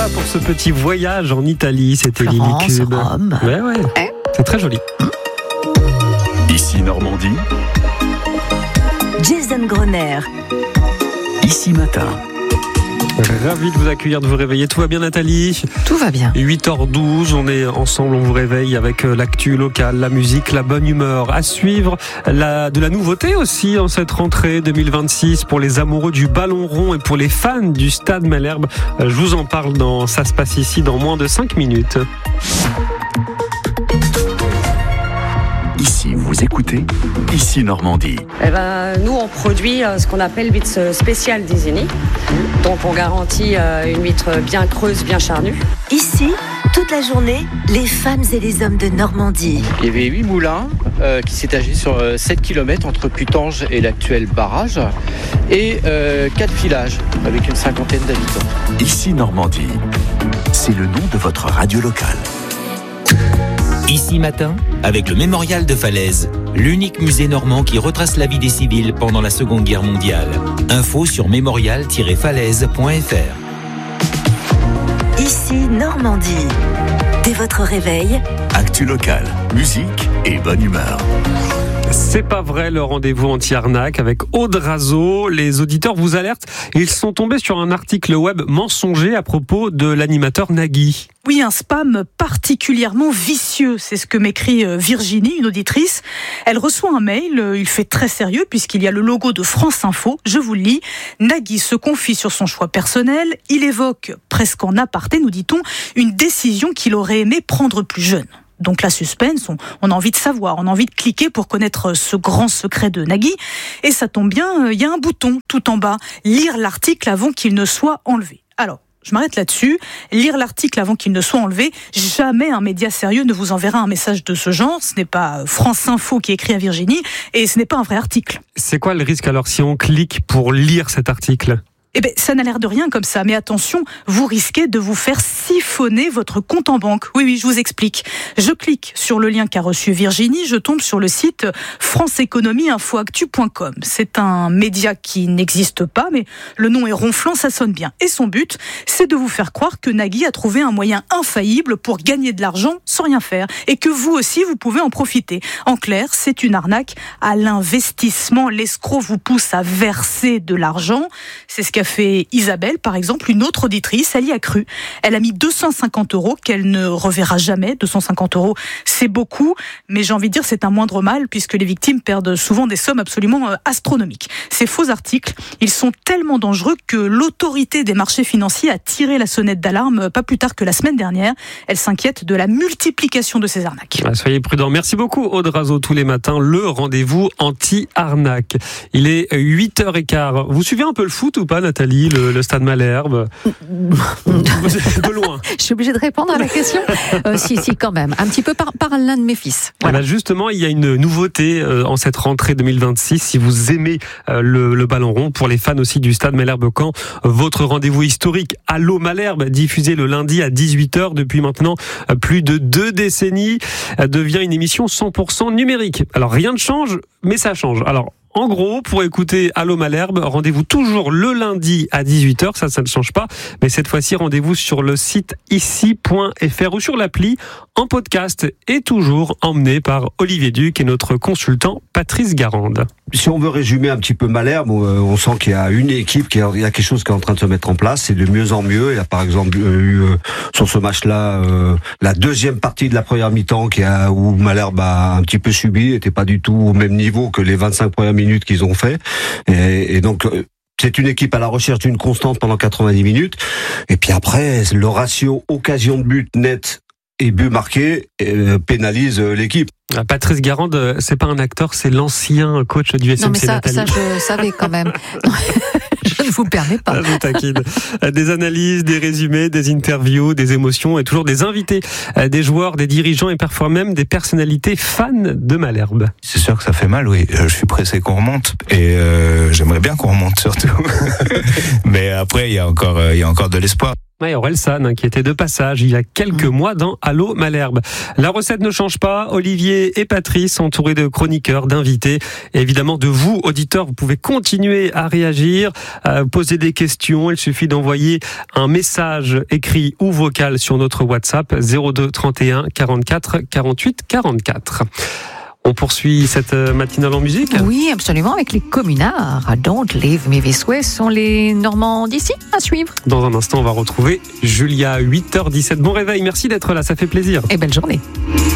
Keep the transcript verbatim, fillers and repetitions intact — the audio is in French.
pour ce petit voyage en Italie. C'était Florence, Lily Cube. Rome. Ouais, ouais. Eh C'est très joli. Ici Normandie. Jason Grosner. Ici Matin. Ravi de vous accueillir, de vous réveiller. Tout va bien, Nathalie? Tout va bien. huit heures douze, on est ensemble, on vous réveille avec l'actu locale, la musique, la bonne humeur. À suivre, la, de la nouveauté aussi en cette rentrée deux mille vingt-six pour les amoureux du ballon rond et pour les fans du Stade Malherbe. Je vous en parle dans Ça se passe ici dans moins de cinq minutes. Ici, vous écoutez Ici Normandie. Eh ben, nous, on produit euh, ce qu'on appelle huître spéciale d'Isigny. Donc, on garantit euh, une huître bien creuse, bien charnue. Ici, toute la journée, les femmes et les hommes de Normandie. Il y avait huit moulins euh, qui s'étageaient sur euh, sept kilomètres entre Putange et l'actuel barrage et euh, quatre villages avec une cinquantaine d'habitants. Ici Normandie. C'est le nom de votre radio locale. Ici Matin, avec le Mémorial de Falaise, l'unique musée normand qui retrace la vie des civils pendant la Seconde Guerre mondiale. Info sur mémorial tiret falaise point f r. Ici Normandie. Dès votre réveil, Actu locale, musique et bonne humeur. C'est pas vrai, le rendez-vous anti-arnaque avec Aude Razeau. Les auditeurs vous alertent. Ils sont tombés sur un article web mensonger à propos de l'animateur Nagui. Oui, un spam particulièrement vicieux, c'est ce que m'écrit Virginie, une auditrice. Elle reçoit un mail, il fait très sérieux puisqu'il y a le logo de France Info. Je vous le lis. Nagui se confie sur son choix personnel. Il évoque, presque en aparté, nous dit-on, une décision qu'il aurait aimé prendre plus jeune. Donc la suspense, on, on a envie de savoir, on a envie de cliquer pour connaître ce grand secret de Nagui. Et ça tombe bien, il y a un bouton tout en bas, lire l'article avant qu'il ne soit enlevé. Alors, je m'arrête là-dessus. Lire l'article avant qu'il ne soit enlevé. Jamais un média sérieux ne vous enverra un message de ce genre. Ce n'est pas France Info qui écrit à Virginie et ce n'est pas un vrai article. C'est quoi le risque alors si on clique pour lire cet article ? Eh bien, ça n'a l'air de rien comme ça, mais attention, vous risquez de vous faire siphonner votre compte en banque. Oui, oui, je vous explique. Je clique sur le lien qu'a reçu Virginie, je tombe sur le site france économie info actu point com. C'est un média qui n'existe pas, mais le nom est ronflant, ça sonne bien. Et son but, c'est de vous faire croire que Nagui a trouvé un moyen infaillible pour gagner de l'argent sans rien faire, et que vous aussi, vous pouvez en profiter. En clair, c'est une arnaque à l'investissement. L'escroc vous pousse à verser de l'argent. C'est ce qu'a fait Isabelle, par exemple, une autre auditrice, elle y a cru. Elle a mis deux cent cinquante euros qu'elle ne reverra jamais. deux cent cinquante euros, c'est beaucoup, mais j'ai envie de dire c'est un moindre mal puisque les victimes perdent souvent des sommes absolument astronomiques. Ces faux articles, ils sont tellement dangereux que l'autorité des marchés financiers a tiré la sonnette d'alarme pas plus tard que la semaine dernière. Elle s'inquiète de la multiplication de ces arnaques. Ah, soyez prudents. Merci beaucoup Aude Razeau, tous les matins, le rendez-vous anti-arnaque. Il est huit heures quinze. Vous suivez un peu le foot ou pas, Nathalie, le, le Stade Malherbe? Vous êtes de loin. Je suis obligée de répondre à la question. euh, si, si, quand même. Un petit peu par, par l'un de mes fils. Voilà. Eh ben justement, il y a une nouveauté euh, en cette rentrée deux mille vingt-six. Si vous aimez euh, le, le ballon rond, pour les fans aussi du Stade Malherbe-Caen, votre rendez-vous historique Allô Malherbe, diffusé le lundi à dix-huit heures depuis maintenant euh, plus de deux décennies, euh, devient une émission cent pour cent numérique. Alors rien ne change, mais ça change. Alors, en gros, pour écouter Allô Malherbe, rendez-vous toujours le lundi à dix-huit heures, ça, ça ne change pas. Mais cette fois-ci, rendez-vous sur le site ici point f r ou sur l'appli en podcast et toujours emmené par Olivier Duc et notre consultant Patrice Garande. Si on veut résumer un petit peu Malherbe, on sent qu'il y a une équipe, qu'il y a quelque chose qui est en train de se mettre en place. C'est de mieux en mieux. Il y a par exemple eu sur ce match-là euh, la deuxième partie de la première mi-temps qui a, où Malherbe a un petit peu subi, n'était pas du tout au même niveau que les vingt-cinq premières minutes qu'ils ont fait. Et, et donc c'est une équipe à la recherche d'une constante pendant quatre-vingt-dix minutes. Et puis après, le ratio occasion de but net et but marqué euh, pénalise l'équipe. Patrice Garande, c'est pas un acteur, c'est l'ancien coach du S M C. Non mais ça, Nathalie. ça je savais quand même. Je ne vous permets pas. Ah, je vous taquine. Des analyses, des résumés, des interviews, des émotions et toujours des invités, des joueurs, des dirigeants et parfois même des personnalités fans de Malherbe. C'est sûr que ça fait mal, oui. Je suis pressé qu'on remonte et euh, j'aimerais bien qu'on remonte surtout. Mais après, il y a encore, il y a encore de l'espoir. Ouais, Orelsan, hein, qui était de passage il y a quelques mmh. mois dans Allô Malherbe. La recette ne change pas. Olivier et Patrice, entourés de chroniqueurs, d'invités, et évidemment de vous, auditeurs, vous pouvez continuer à réagir, à poser des questions. Il suffit d'envoyer un message écrit ou vocal sur notre WhatsApp zéro deux trente et un quarante-quatre quarante-huit quarante-quatre. On poursuit cette matinale en musique ? Oui, absolument, avec les communards. Don't leave me this way sont les Normands d'ici à suivre. Dans un instant, on va retrouver Julia, huit heures dix-sept. Bon réveil, merci d'être là, ça fait plaisir. Et belle journée.